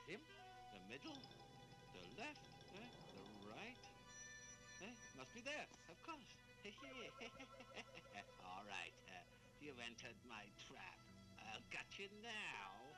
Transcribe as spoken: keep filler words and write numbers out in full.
him? The middle? The left? Eh? The right? Eh? Must be there, of course. All right, uh, you've entered my trap. I'll got you now.